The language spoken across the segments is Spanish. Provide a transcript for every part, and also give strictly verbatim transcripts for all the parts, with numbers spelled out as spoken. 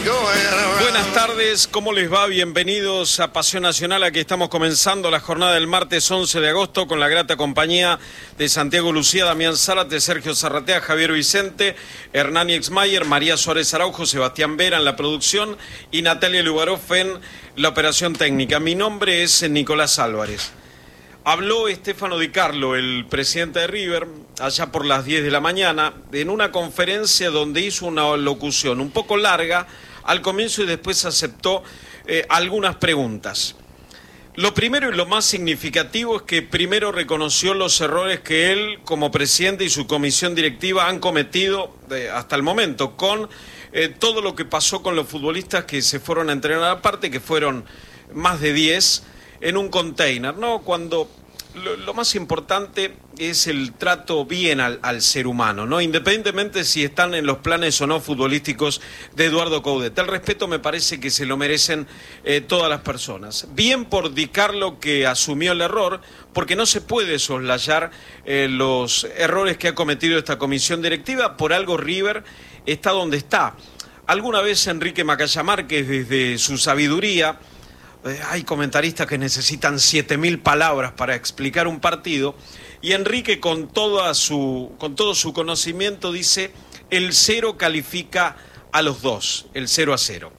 Buenas tardes, ¿cómo les va? Bienvenidos a Pasión Nacional. Aquí estamos comenzando la jornada del martes once de agosto con la grata compañía de Santiago Lucía, Damián Zárate, Sergio Zarratea, Javier Vicente, Hernán Exmayer, María Suárez Araujo, Sebastián Vera en la producción y Natalia Lugaroff en la operación técnica. Mi nombre es Nicolás Álvarez. Habló Stefano Di Carlo, el presidente de River, allá por las diez de la mañana, en una conferencia donde hizo una locución un poco larga al comienzo y después aceptó eh, algunas preguntas. Lo primero y lo más significativo es que primero reconoció los errores que él, como presidente y su comisión directiva, han cometido eh, hasta el momento, con eh, todo lo que pasó con los futbolistas que se fueron a entrenar aparte, que fueron más de diez, en un container, ¿no? Cuando lo, lo más importante es el trato bien al, al ser humano, ¿no? Independientemente si están en los planes o no futbolísticos de Eduardo Coudet. El respeto me parece que se lo merecen eh, todas las personas. Bien por Di Carlo, que asumió el error, porque no se puede soslayar eh, los errores que ha cometido esta comisión directiva. Por algo River está donde está. Alguna vez Enrique Macaya Márquez, desde su sabiduría, hay comentaristas que necesitan siete mil palabras para explicar un partido, y Enrique con, toda su, con todo su conocimiento dice: el cero califica a los dos, el cero a cero.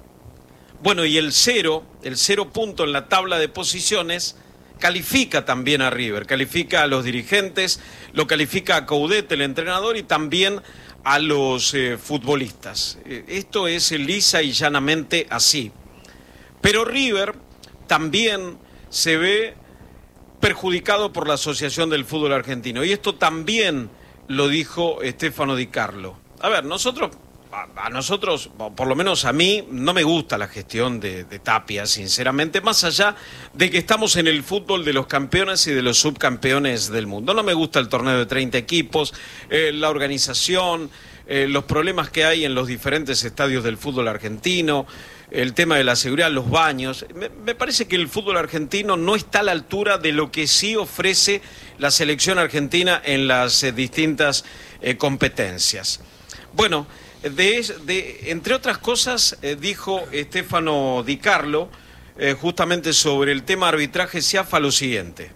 Bueno, y el cero, el cero punto en la tabla de posiciones, califica también a River, califica a los dirigentes, lo califica a Coudet, el entrenador, y también a los eh, futbolistas. Eh, esto es lisa y llanamente así. Pero River también se ve perjudicado por la Asociación del Fútbol Argentino. Y esto también lo dijo Stefano Di Carlo. A ver, nosotros, a, a nosotros, por lo menos a mí, no me gusta la gestión de, de Tapia, sinceramente, más allá de que estamos en el fútbol de los campeones y de los subcampeones del mundo. No me gusta el torneo de treinta equipos, eh, la organización, eh, los problemas que hay en los diferentes estadios del fútbol argentino, el tema de la seguridad, los baños. Me, me parece que el fútbol argentino no está a la altura de lo que sí ofrece la selección argentina en las eh, distintas eh, competencias. Bueno, de, de, entre otras cosas, eh, dijo Stefano Di Carlo, eh, justamente sobre el tema arbitraje, Sciafa, lo siguiente.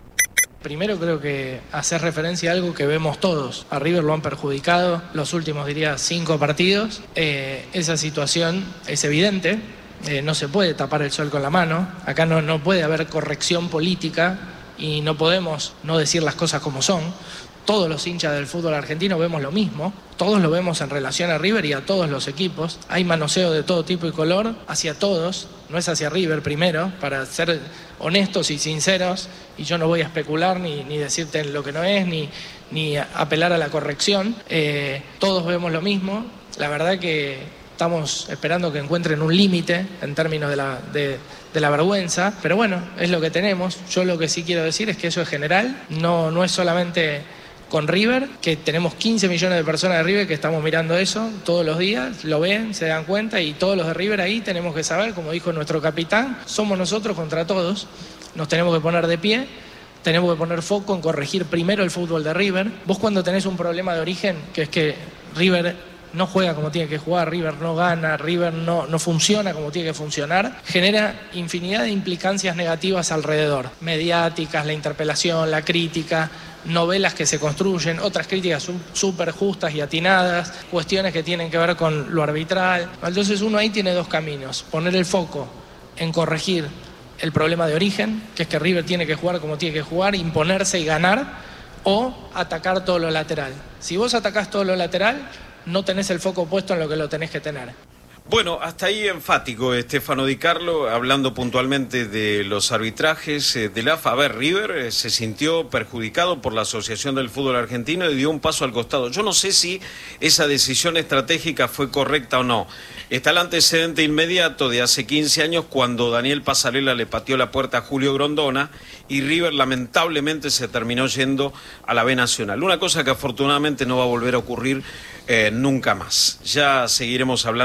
Primero creo que hacer referencia a algo que vemos todos. A River lo han perjudicado los últimos, diría, cinco partidos. Eh, esa situación es evidente. Eh, no se puede tapar el sol con la mano. Acá no, no puede haber corrección política y no podemos no decir las cosas como son. Todos los hinchas del fútbol argentino vemos lo mismo. Todos lo vemos en relación a River y a todos los equipos. Hay manoseo de todo tipo y color hacia todos. No es hacia River primero, para ser honestos y sinceros. Y yo no voy a especular ni, ni decirte lo que no es, ni, ni apelar a la corrección. Eh, todos vemos lo mismo. La verdad que estamos esperando que encuentren un límite en términos de la, de, de la vergüenza. Pero bueno, es lo que tenemos. Yo lo que sí quiero decir es que eso es general. No, no es solamente con River, que tenemos quince millones de personas de River que estamos mirando eso todos los días, lo ven, se dan cuenta, y todos los de River ahí tenemos que saber, como dijo nuestro capitán, somos nosotros contra todos, nos tenemos que poner de pie, tenemos que poner foco en corregir primero el fútbol de River. Vos cuando tenés un problema de origen, que es que River no juega como tiene que jugar, River no gana, River no, no funciona como tiene que funcionar, genera infinidad de implicancias negativas alrededor, mediáticas, la interpelación, la crítica, novelas que se construyen, otras críticas súper justas y atinadas, cuestiones que tienen que ver con lo arbitral. Entonces uno ahí tiene dos caminos: poner el foco en corregir el problema de origen, que es que River tiene que jugar como tiene que jugar, imponerse y ganar, o atacar todo lo lateral. Si vos atacás todo lo lateral, no tenés el foco puesto en lo que lo tenés que tener. Bueno, hasta ahí enfático Stefano Di Carlo, hablando puntualmente de los arbitrajes eh, de la A F A. A ver, River eh, se sintió perjudicado por la Asociación del Fútbol Argentino y dio un paso al costado. Yo no sé si esa decisión estratégica fue correcta o no. Está el antecedente inmediato de hace quince años, cuando Daniel Pasarela le pateó la puerta a Julio Grondona y River lamentablemente se terminó yendo a la B Nacional. Una cosa que afortunadamente no va a volver a ocurrir eh, nunca más. Ya seguiremos hablando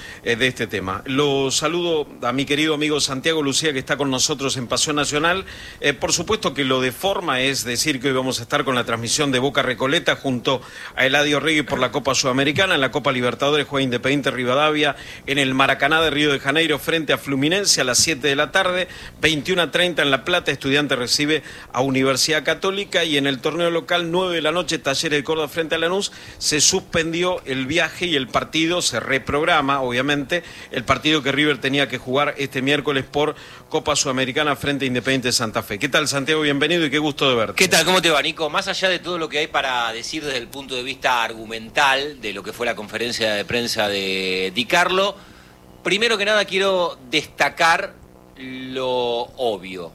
eh, de este tema. Lo saludo a mi querido amigo Santiago Lucía, que está con nosotros en Pasión Nacional. Eh, por supuesto que lo de forma es decir que hoy vamos a estar con la transmisión de Boca Recoleta junto a Eladio Regui por la Copa Sudamericana. En la Copa Libertadores juega Independiente Rivadavia en el Maracaná de Río de Janeiro frente a Fluminense a las siete de la tarde. veintiuno a treinta en La Plata, Estudiante recibe a Universidad Católica, y en el torneo local, nueve de la noche, Talleres de Córdoba frente a Lanús. Se suspendió el viaje y el partido se reprograma, obviamente, el partido que River tenía que jugar este miércoles por Copa Sudamericana frente a Independiente Santa Fe. ¿Qué tal, Santiago? Bienvenido y qué gusto de verte. ¿Qué tal? ¿Cómo te va, Nico? Más allá de todo lo que hay para decir desde el punto de vista argumental de lo que fue la conferencia de prensa de Di Carlo, primero que nada quiero destacar lo obvio,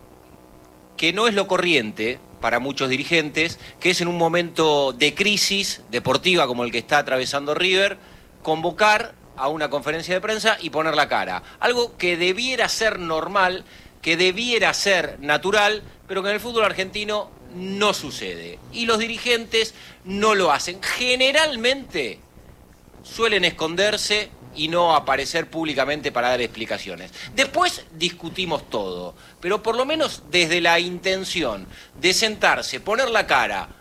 que no es lo corriente para muchos dirigentes, que es en un momento de crisis deportiva como el que está atravesando River, convocar a una conferencia de prensa y poner la cara. Algo que debiera ser normal, que debiera ser natural, pero que en el fútbol argentino no sucede. Y los dirigentes no lo hacen. Generalmente suelen esconderse y no aparecer públicamente para dar explicaciones. Después discutimos todo, pero por lo menos desde la intención de sentarse, poner la cara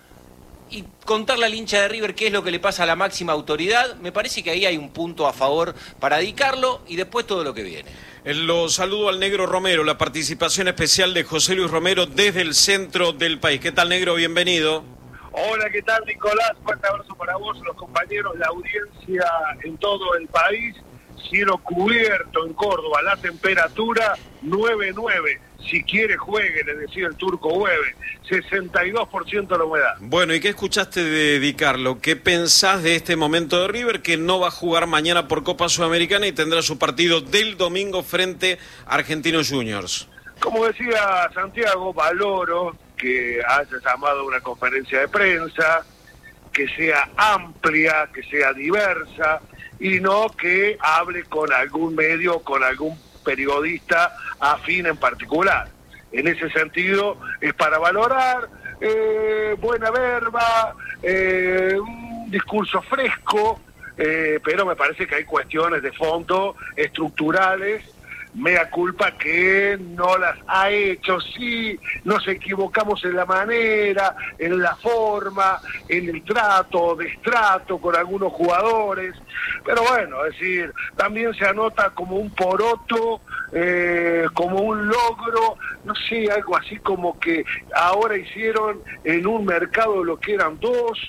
y contarle al hincha de River qué es lo que le pasa a la máxima autoridad, me parece que ahí hay un punto a favor para Di Carlo, y después todo lo que viene. Lo saludo al Negro Romero, la participación especial de José Luis Romero desde el centro del país. ¿Qué tal, Negro? Bienvenido. Hola, ¿qué tal, Nicolás? Fuerte abrazo para vos, los compañeros, la audiencia en todo el país. Cielo cubierto en Córdoba, la temperatura nueve nueve. Si quiere juegue, le decía el turco Hueve. sesenta y dos por ciento la humedad. Bueno, ¿y qué escuchaste de Di Carlo? ¿Qué pensás de este momento de River, que no va a jugar mañana por Copa Sudamericana y tendrá su partido del domingo frente a Argentinos Juniors? Como decía Santiago, valoro que haya llamado a una conferencia de prensa, que sea amplia, que sea diversa, y no que hable con algún medio, con algún periodista afín en particular. En ese sentido, es para valorar, eh, buena verba, eh, un discurso fresco, eh, pero me parece que hay cuestiones de fondo estructurales. Mea culpa que no las ha hecho. Sí, nos equivocamos en la manera, en la forma, en el trato, destrato con algunos jugadores, pero bueno, es decir, también se anota como un poroto, eh, como un logro, no sé, algo así como que ahora hicieron en un mercado lo que eran dos,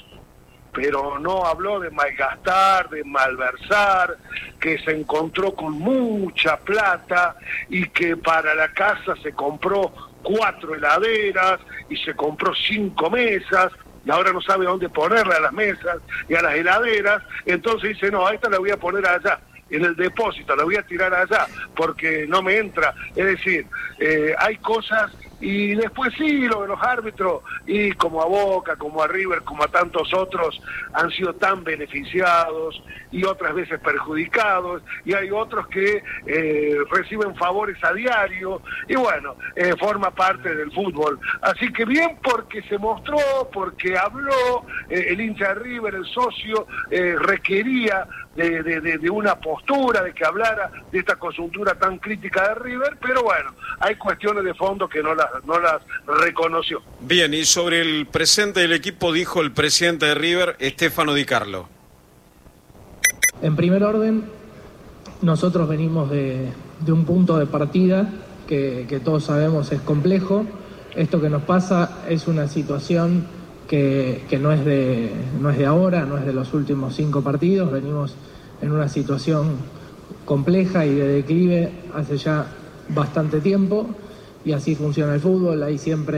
pero no habló de malgastar, de malversar, que se encontró con mucha plata y que para la casa se compró cuatro heladeras y se compró cinco mesas y ahora no sabe dónde ponerle a las mesas y a las heladeras, entonces dice, no, a esta la voy a poner allá, en el depósito, la voy a tirar allá, porque no me entra. Es decir, eh, hay cosas. Y después sí, lo de los árbitros, y como a Boca, como a River, como a tantos otros, han sido tan beneficiados y otras veces perjudicados, y hay otros que eh, reciben favores a diario, y bueno, eh, forma parte del fútbol. Así que bien porque se mostró, porque habló, eh, el hincha de River, el socio, eh, requería de, de, de, de una postura, de que hablara de esta coyuntura tan crítica de River, pero bueno, hay cuestiones de fondo que no las no las reconoció. Bien, y sobre el presente del equipo dijo el presidente de River, Stefano Di Carlo. En primer orden, nosotros venimos de, de un punto de partida que, que todos sabemos es complejo. Esto que nos pasa es una situación que, que no es de, no es de ahora, no es de los últimos cinco partidos. Venimos en una situación compleja y de declive hace ya bastante tiempo. Y así funciona el fútbol, hay siempre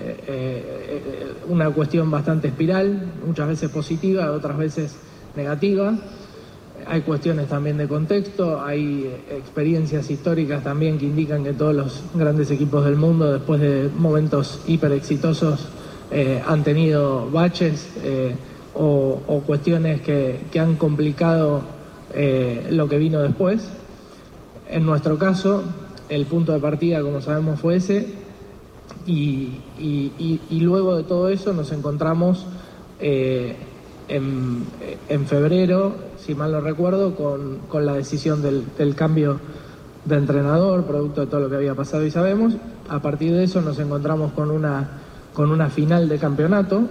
eh, una cuestión bastante espiral, muchas veces positiva, otras veces negativa. Hay cuestiones también de contexto, hay experiencias históricas también que indican que todos los grandes equipos del mundo, después de momentos hiper exitosos, eh, han tenido baches eh, o, o cuestiones que, que han complicado eh, lo que vino después. En nuestro caso, el punto de partida, como sabemos, fue ese, y, y, y, y luego de todo eso nos encontramos eh, en, en febrero, si mal no recuerdo, con, con la decisión del, del cambio de entrenador, producto de todo lo que había pasado y sabemos. A partir de eso nos encontramos con una, con una final de campeonato.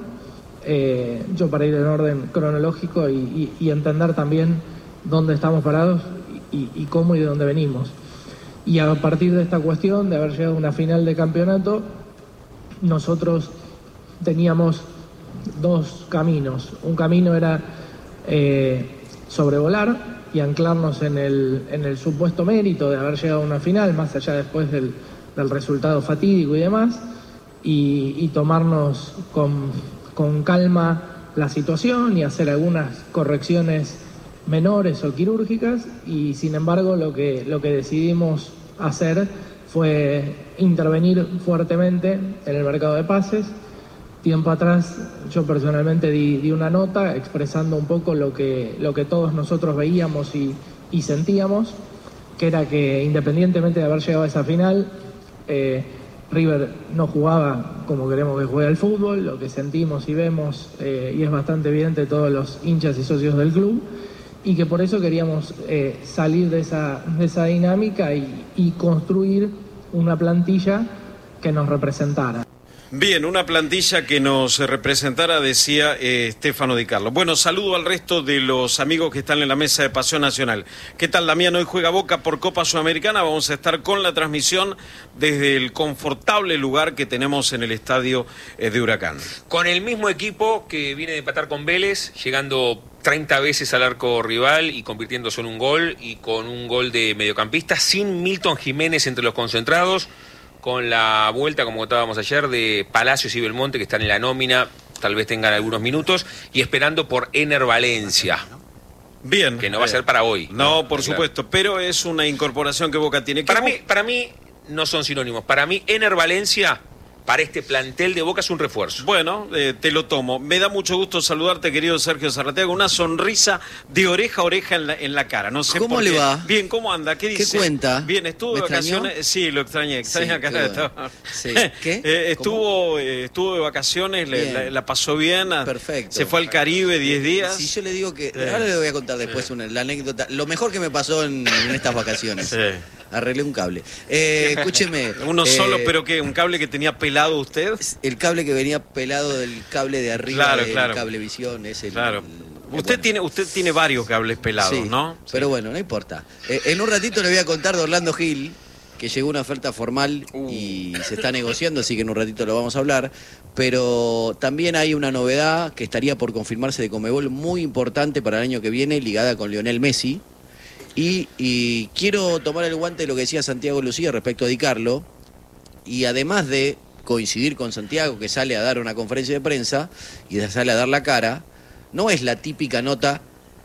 Eh, yo para ir en orden cronológico y, y, y entender también dónde estamos parados y, y cómo y de dónde venimos. Y a partir de esta cuestión de haber llegado a una final de campeonato, nosotros teníamos dos caminos. Un camino era eh, sobrevolar y anclarnos en el, en el supuesto mérito de haber llegado a una final, más allá después del, del resultado fatídico y demás, y, y tomarnos con, con calma la situación y hacer algunas correcciones menores o quirúrgicas, y sin embargo lo que, lo que decidimos hacer fue intervenir fuertemente en el mercado de pases. Tiempo atrás yo personalmente di, di una nota expresando un poco lo que, lo que todos nosotros veíamos y, y sentíamos, que era que independientemente de haber llegado a esa final, eh, River no jugaba como queremos que juegue al fútbol, lo que sentimos y vemos, eh, y es bastante evidente todos los hinchas y socios del club, y que por eso queríamos eh, salir de esa, de esa dinámica y, y construir una plantilla que nos representara. Bien, una plantilla que nos representara, decía eh, Stefano Di Carlo. Bueno, saludo al resto de los amigos que están en la mesa de Pasión Nacional. ¿Qué tal, Damián? Hoy juega Boca por Copa Sudamericana. Vamos a estar con la transmisión desde el confortable lugar que tenemos en el estadio eh, de Huracán. Con el mismo equipo que viene de empatar con Vélez, llegando treinta veces al arco rival y convirtiendo solo un gol, y con un gol de mediocampista, sin Milton Jiménez entre los concentrados, con la vuelta, como contábamos ayer, de Palacios y Belmonte, que están en la nómina, tal vez tengan algunos minutos, y esperando por Ener Valencia. Bien. Que no va a ser para hoy. No, ¿no? por Claro. supuesto, pero es una incorporación que Boca tiene. Para mí, para mí no son sinónimos. Para mí, Ener Valencia, para este plantel de Boca, es un refuerzo. Bueno, eh, te lo tomo. Me da mucho gusto saludarte, querido Sergio Zarratea, con una sonrisa de oreja a oreja en la, en la cara. No sé ¿Cómo por le qué. va? Bien, ¿cómo anda? ¿Qué dice? ¿Qué cuenta? Bien, estuvo de ¿Me extrañó? vacaciones. Sí, lo extrañé. Extrañé Sí, acá. qué bueno. Estaba- Sí. ¿Qué? Eh, estuvo, eh, estuvo de vacaciones, le- Bien. la, la pasó bien. a- Perfecto. Se fue al Caribe diez días. Si yo le digo que... Sí. Ahora le voy a contar después una, la anécdota. Lo mejor que me pasó en, en estas vacaciones. Sí. Arreglé un cable. Eh, escúcheme. Uno eh, solo, pero que un cable que tenía pelado usted. El cable que venía pelado del cable de arriba Claro, del claro. Cablevisión. Es el, Claro. el- Usted bueno. tiene, usted tiene varios cables pelados, Sí, ¿no? pero bueno, no importa. Eh, en un ratito le voy a contar de Orlando Gil, que llegó una oferta formal y se está negociando, así que en un ratito lo vamos a hablar. Pero también hay una novedad que estaría por confirmarse de Conmebol muy importante para el año que viene, ligada con Lionel Messi. Y, y quiero tomar el guante de lo que decía Santiago Lucía respecto a Di Carlo. Y además de coincidir con Santiago, que sale a dar una conferencia de prensa y sale a dar la cara, no es la típica nota,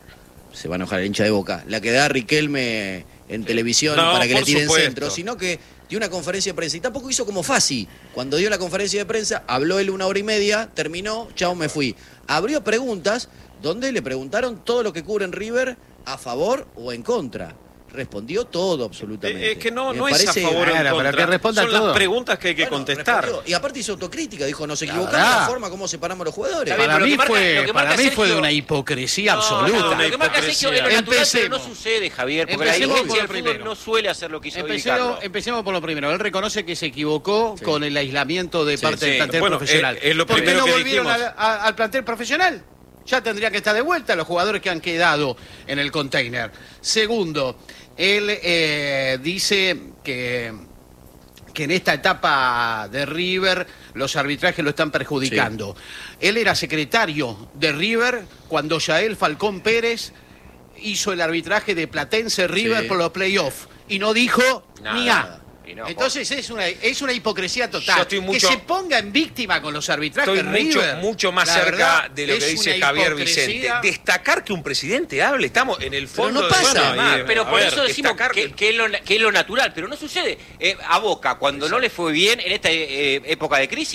se va a enojar el hincha de Boca, la que da Riquelme en televisión No, para que por le tiren supuesto. centro, sino que dio una conferencia de prensa. Y tampoco hizo como Fassi. Cuando dio la conferencia de prensa, habló él una hora y media, terminó, chao, me fui. Abrió preguntas donde le preguntaron todo lo que cubre en River, a favor o en contra. Respondió todo absolutamente. Eh, Es que no, Me no es a parece- favor o en Claro, pero contra. que responda Son todo. las preguntas que hay que Bueno, contestar. respondió. Y aparte hizo autocrítica, dijo, nos La equivocamos en verdad. la forma como separamos los jugadores. Está bien, Para pero lo mí que marca- fue, lo que para marca mí fue de Sergio- una hipocresía No, absoluta. no, Una lo que marca Sergio es lo natural, pero no Empecemos. sucede, Javier, porque Empecemos la por dirigencia lo del fútbol primero. no suele hacer lo que hizo Di Empecemos, Carlo. empecemos por lo primero. Él reconoce que se equivocó Sí. con el aislamiento de Sí, parte sí. del plantel Bueno, profesional. es- es lo ¿Por qué primero no que volvieron dijimos. al, a- al plantel profesional? Ya tendría que estar de vuelta los jugadores que han quedado en el container. Segundo, él eh, dice que, que en esta etapa de River los arbitrajes lo están perjudicando. Él era secretario de River cuando Yael Falcón Pérez hizo el arbitraje de Platense River Sí. por los playoffs y no dijo Nada. ni A. Y no, Entonces es una, es una hipocresía total. Yo estoy mucho- que se ponga en víctima con los arbitrajes Estoy mucho, River, mucho más la cerca verdad, de lo que es dice una Javier hipocresía. Vicente. Destacar que un presidente hable, estamos en el fondo no de- pasa. Bueno, Bueno, y- y- Pero A por ver, eso decimos destacar que, que- que es lo, que es lo natural, pero no sucede. Eh, a Boca, cuando no le fue bien en esta eh, época de crisis,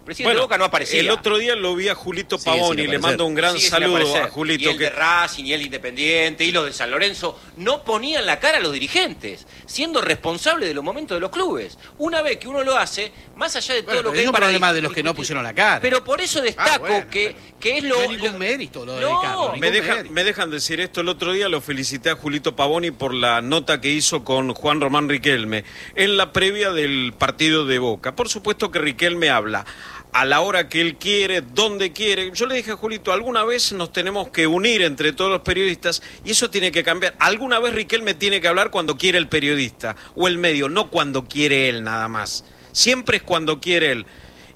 presidente de Boca no aparecía. El otro día lo vi a Julito Sigue sin Pavoni, le aparecer. mando un gran Sigue sin saludo aparecer. a Julito. Y el que... de Racing, y el Independiente, y los de San Lorenzo, no ponían la cara a los dirigentes, siendo responsables de los momentos de los clubes. Una vez que uno lo hace, más allá de todo Bueno, lo pero que es hay un para problema discutir- de los que no pusieron la cara. Pero por eso destaco Ah, bueno, que, pero que es lo... no hay ningún lo- mérito lo de No, Carlos. Me dejan, me dejan decir esto, el otro día lo felicité a Julito Pavoni por la nota que hizo con Juan Román Riquelme en la previa del partido de Boca. Por supuesto que Riquelme habla a la hora que él quiere, donde quiere. Yo le dije a Julito, alguna vez nos tenemos que unir entre todos los periodistas y eso tiene que cambiar. Alguna vez Riquelme tiene que hablar cuando quiere el periodista o el medio, no cuando quiere él nada más. Siempre es cuando quiere él.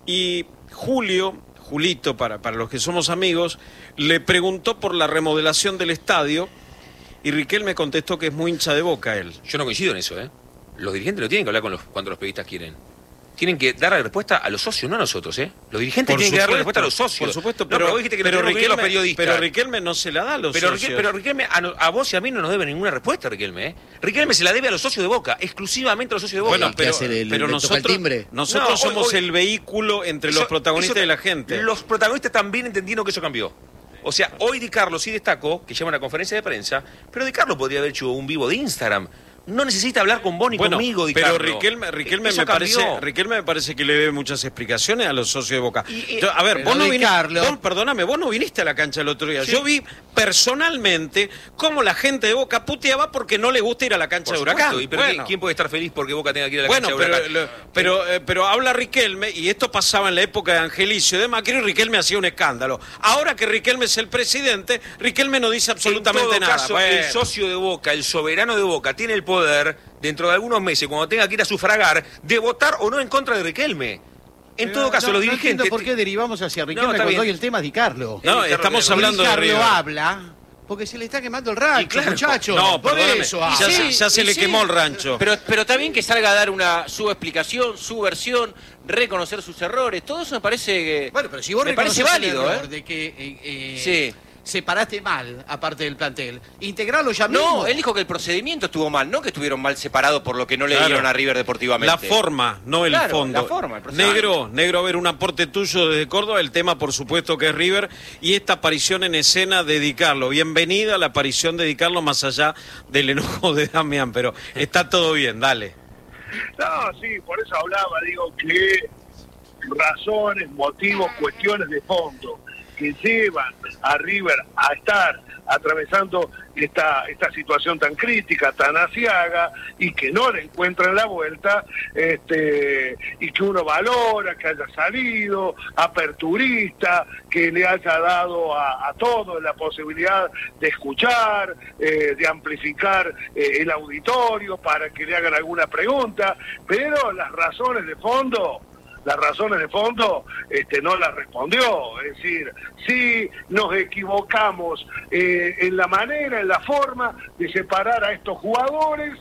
Y Julio, Julito, para, para los que somos amigos, le preguntó por la remodelación del estadio y Riquelme contestó que es muy hincha de Boca él. Yo no coincido en eso, ¿eh? Los dirigentes no tienen que hablar con los, cuando los periodistas quieren. Tienen que dar la respuesta a los socios, no a nosotros, ¿eh? Los dirigentes Por tienen que dar la supuesto, respuesta a los socios. Por supuesto, No, pero, vos dijiste que no pero, tenemos que ir Riquelme, los periodistas. pero Riquelme no se la da a los Pero, socios. Riquel- pero Riquelme, a, no- a vos y a mí no nos debe ninguna respuesta, Riquelme, ¿eh? Riquelme se la debe a los socios de Boca, exclusivamente a los socios de Boca. Bueno, ¿Qué pero, hace? ¿Le- pero le toca el nosotros, timbre? nosotros No, hoy- somos hoy- el vehículo entre Eso- los protagonistas eso- y la gente. Los protagonistas también entendieron que eso cambió. O sea, hoy Di Carlo sí destacó, que llama una conferencia de prensa, pero Di Carlo podría haber hecho un vivo de Instagram. No necesita hablar con vos ni Bueno, conmigo, Di pero Carlo. Riquelme, Riquelme Eso me parece, cambió. Riquelme me parece que le debe muchas explicaciones a los socios de Boca. Y- y- Yo- a ver, pero vos no Di viniste, Carlo- vos, perdóname, vos no viniste a la cancha el otro día. Sí. Yo vi personalmente cómo la gente de Boca puteaba porque no le gusta ir a la cancha Por de Huracán. supuesto, y pero Bueno. ¿quién puede estar feliz porque Boca tenga que ir a la Bueno, cancha de pero, Huracán? lo- pero, eh, pero habla Riquelme, y esto pasaba en la época de Angelicio y de Macri, y Riquelme hacía un escándalo. Ahora que Riquelme es el presidente, Riquelme no dice absolutamente en todo nada. caso, Bueno. el socio de Boca, el soberano de Boca, tiene el poder, dentro de algunos meses, cuando tenga que ir a sufragar, de votar o no en contra de Riquelme. En Pero todo caso, no, los no dirigentes... entiendo por qué derivamos hacia Riquelme está cuando bien. hoy el tema es Di Carlo. No, Di Carlo estamos tiene- hablando Di de Carlo River. habla porque se le está quemando el rancho, Y claro, muchacho. No, por perdóname, eso ya, habla. se- ya se y le sí. quemó el rancho. Pero, pero está bien que salga a dar una su explicación, su versión, reconocer sus errores. Todo eso me parece que Bueno, pero si vos me parece reconoces el válido, error ¿eh? de que eh, eh, Sí. separaste mal, aparte del plantel, integrarlo ya mismo. No, él dijo que el procedimiento estuvo mal, no que estuvieron mal separados por lo que no le Claro. dieron a River deportivamente. La forma, no el Claro, fondo. la forma, el procedimiento. negro, negro, a ver, un aporte tuyo desde Córdoba, el tema por supuesto que es River, y esta aparición en escena de Di Carlo. Bienvenida a la aparición de Di Carlo, más allá del enojo de Damián, pero está todo bien, dale. No, sí, por eso hablaba, digo que razones, motivos, cuestiones de fondo que llevan a River a estar atravesando esta esta situación tan crítica, tan asiaga, y que no le encuentran la vuelta, este y que uno valora que haya salido aperturista, que le haya dado a, a todos la posibilidad de escuchar, eh, de amplificar eh, el auditorio para que le hagan alguna pregunta, pero las razones de fondo las razones de fondo este, no las respondió. Es decir, sí nos equivocamos eh, en la manera, en la forma de separar a estos jugadores,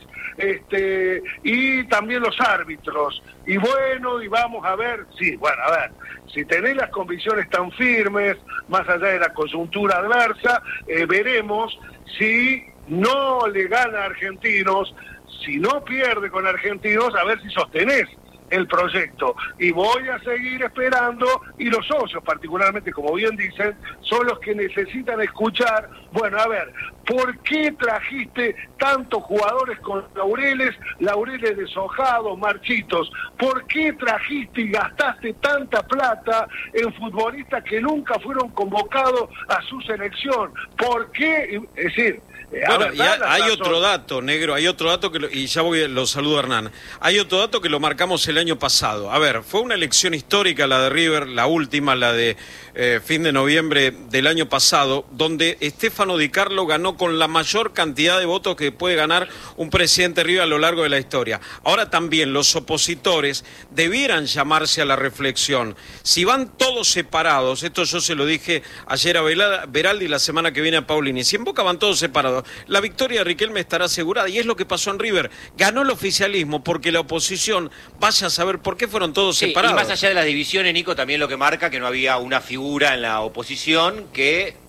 este, y también los árbitros. Y bueno, y vamos a ver, sí, bueno, a ver, si tenés las convicciones tan firmes, más allá de la coyuntura adversa, eh, veremos si no le gana a Argentinos, si no pierde con Argentinos, a ver si sostenés el proyecto. Y voy a seguir esperando, y los socios particularmente, como bien dicen, son los que necesitan escuchar, bueno, a ver, ¿por qué trajiste tantos jugadores con laureles, laureles deshojados, marchitos? ¿Por qué trajiste y gastaste tanta plata en futbolistas que nunca fueron convocados a su selección? ¿Por qué? Es decir, eh, a Bueno, ver, y da hay, la hay razón. otro dato, negro, hay otro dato que lo- y ya voy, lo saludo a Hernán. Hay otro dato que lo marcamos el año pasado. A ver, fue una elección histórica la de River, la última, la de eh, fin de noviembre del año pasado, donde Stefano Di Carlo ganó con la mayor cantidad de votos que puede ganar un presidente de River a lo largo de la historia. Ahora también los opositores debieran llamarse a la reflexión. Si van todos separados, esto yo se lo dije ayer a Vela- Beraldi y la semana que viene a Paulini, si en Boca van todos separados, la victoria de Riquelme estará asegurada, y es lo que pasó en River. Ganó el oficialismo porque la oposición, vaya a saber por qué fueron todos Sí, y separados. más allá de las divisiones, Nico, también lo que marca que no había una figura en la oposición que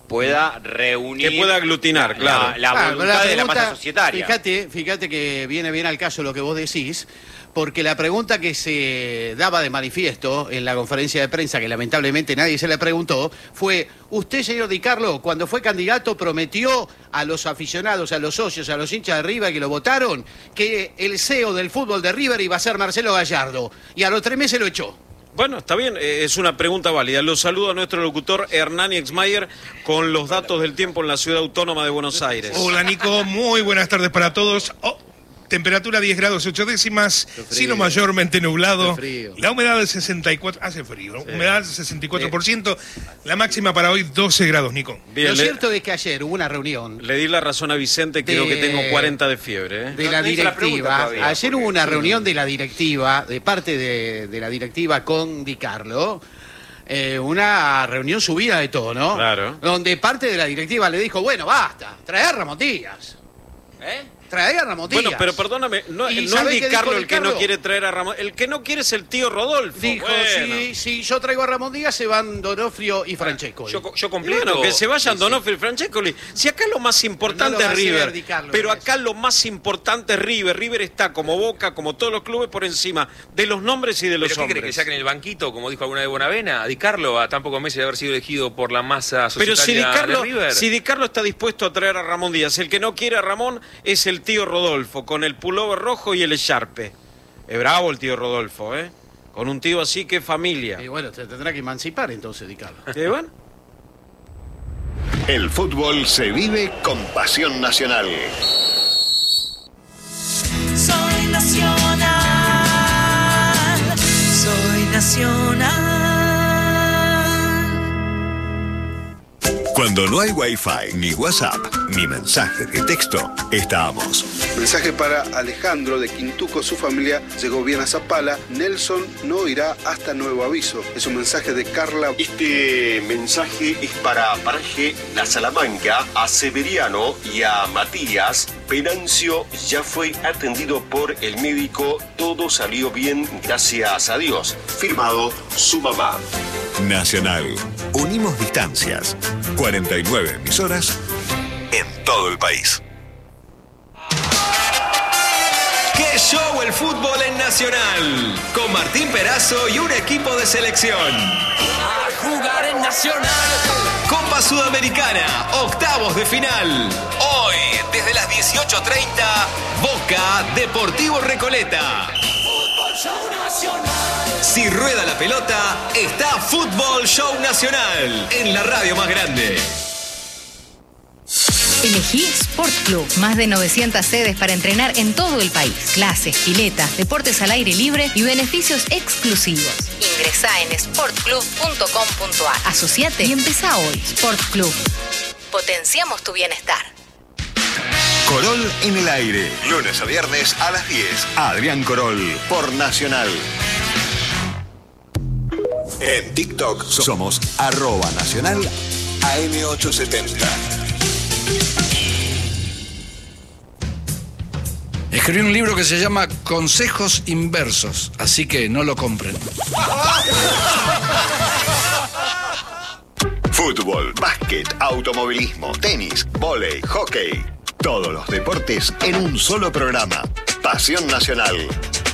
pueda reunir... Que pueda aglutinar, la, claro. La, la Claro, voluntad la de la pregunta, masa societaria. Fíjate, fíjate que viene bien al caso lo que vos decís, porque la pregunta que se daba de manifiesto en la conferencia de prensa, que lamentablemente nadie se le preguntó, fue: usted, señor Di Carlo, cuando fue candidato prometió a los aficionados, a los socios, a los hinchas de River que lo votaron, que el C E O del fútbol de River iba a ser Marcelo Gallardo, y a los tres meses lo echó. Bueno, está bien, es una pregunta válida. Lo saludo a nuestro locutor Hernán Exmayer con los datos del tiempo en la ciudad autónoma de Buenos Aires. Hola Nico, muy buenas tardes para todos. Oh, temperatura diez grados ocho décimas, cielo mayormente nublado, la humedad del sesenta y cuatro por ciento, hace frío, sí. Humedad del sesenta y cuatro por ciento, la máxima para hoy doce grados, Nico. Bien, Lo le, cierto es que ayer hubo una reunión. Le di la razón a Vicente, de, creo que tengo cuarenta de fiebre. ¿eh? De la No, no hice la pregunta directiva. todavía, Ayer porque- hubo una reunión de la directiva, de parte de, de la directiva con Di Carlo. Eh, una reunión subida de tono, Claro. donde parte de la directiva le dijo: bueno, basta, trae a Ramón Díaz. ¿Eh? Trae a Ramón Díaz. Bueno, pero perdóname, no, ¿Y no es sabés Di qué dijo Carlo Di el que no Carlo? quiere traer a Ramón, el que no quiere es el tío Rodolfo. Dijo: Bueno. si, si yo traigo a Ramón Díaz, se van Donofrio y Francesco. Yo, yo Y completo. bueno, que se vayan Sí, sí. Donofrio y Francescoli. Si acá lo más importante No lo va a es hacer River, Di Carlo, pero me acá lo más importante es River. River está como Boca, como todos los clubes, por encima de los nombres y de los ¿Pero qué cree, hombres. que saquen el banquito, como dijo alguna vez Bonavena? A Di Carlo, a tan pocos meses de haber sido elegido por la masa Pero si Di, societaria Carlo, de River. si Di Carlo está dispuesto a traer a Ramón Díaz, el que no quiere a Ramón es el tío Rodolfo, con el pullover rojo y el echarpe. Es bravo el tío Rodolfo, ¿eh? Con un tío así, que familia. Y bueno, se tendrá que emancipar entonces, Di Carlo. ¿Y bueno? El fútbol se vive con pasión nacional. Soy nacional, soy nacional. Cuando no hay wifi, ni WhatsApp, ni mensaje de texto, estamos. Mensaje para Alejandro de Quintuco, su familia llegó bien a Zapala. Nelson no irá hasta nuevo aviso. Es un mensaje de Carla. Este mensaje es para Paraje La Salamanca, a Severiano y a Matías. Venancio ya fue atendido por el médico, todo salió bien, gracias a Dios. Firmado su mamá. Nacional. Unimos distancias. cuarenta y nueve emisoras en todo el país. ¡Qué show el fútbol en Nacional! Con Martín Perazo y un equipo de selección. A jugar en Nacional. Copa Sudamericana, octavos de final. Hoy, desde las dieciocho treinta, Boca Deportivo Recoleta. Fútbol Show Nacional. Si rueda la pelota, está Fútbol Show Nacional en la radio más grande. Elegí Sport Club. Más de novecientas sedes para entrenar en todo el país. Clases, piletas, deportes al aire libre y beneficios exclusivos. Ingresá en sport club punto com punto a r. Asociate y empezá hoy. Sport Club. Potenciamos tu bienestar. Corol en el aire. Lunes a viernes a las diez. Adrián Corol por Nacional. En TikTok somos arroba nacional A M ochocientos setenta. Escribí un libro que se llama Consejos Inversos, así que no lo compren. Fútbol, básquet, automovilismo, tenis, vóley, hockey. Todos los deportes en un solo programa. Pasión Nacional.